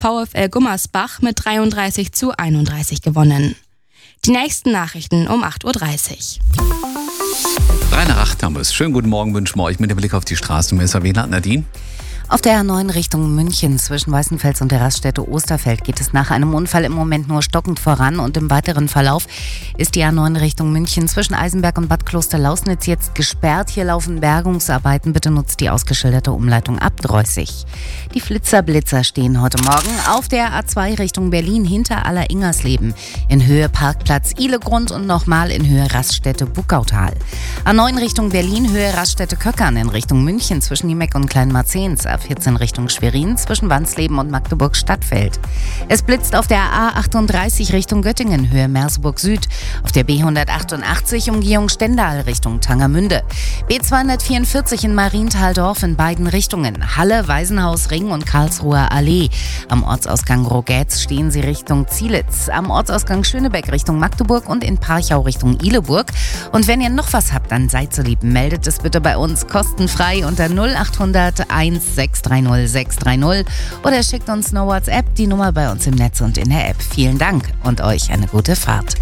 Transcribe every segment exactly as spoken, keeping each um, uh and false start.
VfL Gummersbach mit dreiunddreißig zu einunddreißig gewonnen. Die nächsten Nachrichten um acht Uhr dreißig. Drei nach acht haben wir es. Schönen guten Morgen wünschen wir euch mit dem Blick auf die Straßen im S R W-Land. Nadine? Auf der A neun Richtung München zwischen Weißenfels und der Raststätte Osterfeld geht es nach einem Unfall im Moment nur stockend voran und im weiteren Verlauf ist die A neun Richtung München zwischen Eisenberg und Bad Klosterlausnitz jetzt gesperrt. Hier laufen Bergungsarbeiten. Bitte nutzt die ausgeschilderte Umleitung ab Dreußig. Die Flitzer-Blitzer stehen heute Morgen auf der A zwei Richtung Berlin hinter Aller-Ingersleben in Höhe Parkplatz Ihlegrund und nochmal in Höhe Raststätte Buckautal. A neun Richtung Berlin Höhe Raststätte Köckern in Richtung München zwischen Niemeck und Kleinmarzehns. A vierzehn Richtung Schwerin zwischen Wansleben und Magdeburg-Stadtfeld. Es blitzt auf der A achtunddreißig Richtung Göttingen, Höhe Merseburg Süd. Auf der B hundertachtundachtzig Umgehung Stendal Richtung Tangermünde. B zweihundertvierundvierzig in Marienthal-Dorf in beiden Richtungen. Halle, Waisenhaus, Ring und Karlsruher Allee. Am Ortsausgang Rogetz stehen sie Richtung Zielitz. Am Ortsausgang Schönebeck Richtung Magdeburg und in Parchau Richtung Ihleburg. Und wenn ihr noch was habt, dann seid so lieb, meldet es bitte bei uns kostenfrei unter null achthundert eins sechs drei null sechs drei null oder schickt uns eine WhatsApp, die Nummer bei uns im Netz und in der App. Vielen Dank und euch eine gute Fahrt.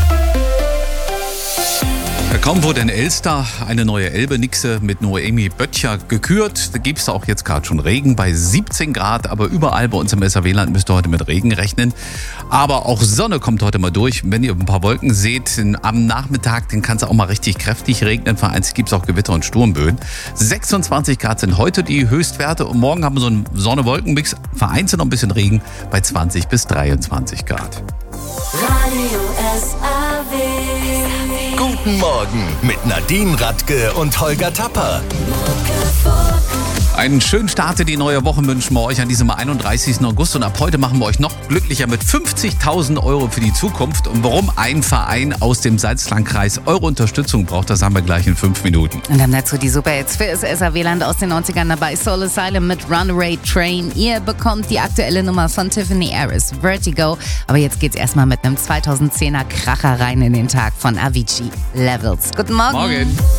Kaum wurde in Elster eine neue Elbe-Nixe mit Noemi Böttcher gekürt. Da gibt es auch jetzt gerade schon Regen bei siebzehn Grad, aber überall bei uns im S R W-Land müsst ihr heute mit Regen rechnen. Aber auch Sonne kommt heute mal durch. Wenn ihr ein paar Wolken seht, am Nachmittag, dann kann es auch mal richtig kräftig regnen. Vereinzelt gibt es auch Gewitter und Sturmböen. sechsundzwanzig Grad sind heute die Höchstwerte und morgen haben wir so einen Sonne-Wolken-Mix. Vereinzelt noch ein bisschen Regen bei zwanzig bis dreiundzwanzig Grad. Radio S R W. Guten Morgen mit Nadine Radke und Holger Tapper. Einen schönen Start in die neue Woche wünschen wir euch an diesem einunddreißigsten August. Und ab heute machen wir euch noch glücklicher mit fünfzigtausend Euro für die Zukunft. Und warum ein Verein aus dem Salzlandkreis eure Unterstützung braucht, das haben wir gleich in fünf Minuten. Und dann dazu die Super-Hits für das S R W-Land aus den neunzigern dabei. Soul Asylum mit Runaway Train. Ihr bekommt die aktuelle Nummer von Tiffany Harris, Vertigo. Aber jetzt geht's erstmal mit einem zweitausendzehner Kracher rein in den Tag von Avicii, Levels. Guten Morgen. Morgen.